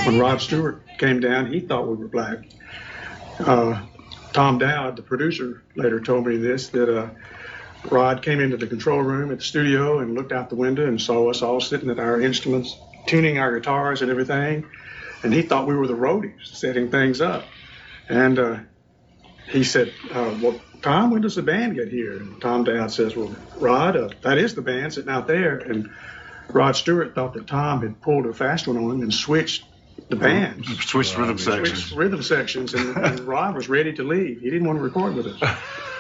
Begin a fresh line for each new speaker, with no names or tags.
when Rod Stewart came down, he thought we were black. Tom Dowd, the producer, later told me this, that Rod came into the control room at the studio and looked out the window and saw us all sitting at our instruments, tuning our guitars and everything, and he thought we were the roadies setting things up. And he said, well, Tom, when does the band get here? And Tom Dowd says, well, Rod, that is the band sitting out there. And Rod Stewart thought that Tom had pulled a fast one on him and switched the bands.
Switched rhythm sections.
And Rod was ready to leave. He didn't want to record with us.